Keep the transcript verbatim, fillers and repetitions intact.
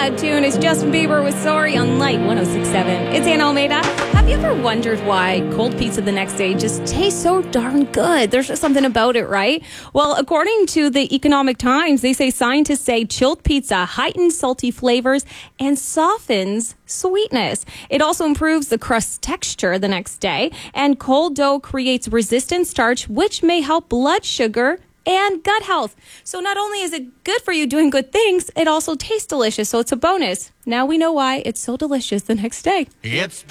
That tune is Justin Bieber with Sorry on Light one oh six point seven. It's Anna Almeida. Have you ever wondered why cold pizza the next day just tastes so darn good? There's just something about it, right? Well, according to the Economic Times, they say scientists say chilled pizza heightens salty flavors and softens sweetness. It also improves the crust texture the next day, and cold dough creates resistant starch, which may help blood sugar and gut health. So not only is it good for you doing good things, it also tastes delicious, so it's a bonus. Now we know why it's so delicious the next day. It's